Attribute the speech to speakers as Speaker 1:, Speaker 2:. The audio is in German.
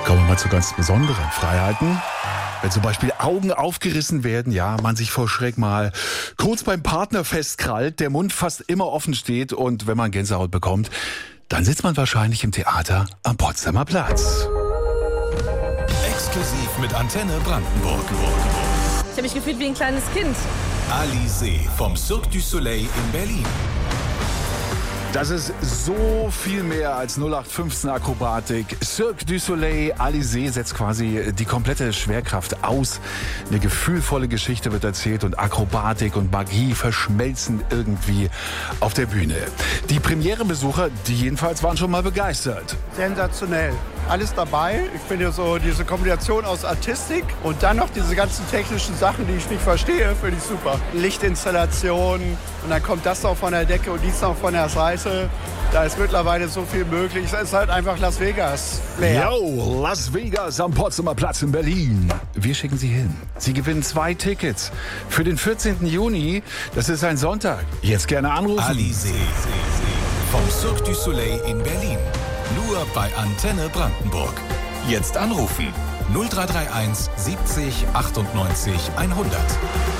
Speaker 1: Kommen wir mal zu ganz besonderen Freiheiten. Wenn zum Beispiel Augen aufgerissen werden, ja, man sich vor Schreck mal kurz beim Partner festkrallt, der Mund fast immer offen steht und wenn man Gänsehaut bekommt, dann sitzt man wahrscheinlich im Theater am Potsdamer Platz.
Speaker 2: Exklusiv mit Antenne Brandenburg.
Speaker 3: Ich habe mich gefühlt wie ein kleines Kind.
Speaker 2: Alizée vom Cirque du Soleil in Berlin.
Speaker 1: Das ist so viel mehr als 0815 Akrobatik. Cirque du Soleil, Alizée setzt quasi die komplette Schwerkraft aus. Eine gefühlvolle Geschichte wird erzählt und Akrobatik und Magie verschmelzen irgendwie auf der Bühne. Die Premierenbesucher, die jedenfalls waren schon mal begeistert.
Speaker 4: Sensationell. Alles dabei. Ich finde so diese Kombination aus Artistik und dann noch diese ganzen technischen Sachen, die ich nicht verstehe, finde ich super. Lichtinstallationen und dann kommt das noch von der Decke und dies noch von der Seite. Da ist mittlerweile so viel möglich. Es ist halt einfach Las Vegas.
Speaker 1: Yo, Las Vegas am Potsdamer Platz in Berlin. Wir schicken Sie hin. Sie gewinnen 2 Tickets für den 14. Juni. Das ist ein Sonntag. Jetzt gerne anrufen.
Speaker 2: Alizée vom Cirque du Soleil in Berlin. Nur bei Antenne Brandenburg. Jetzt anrufen. 0331 70 98 100.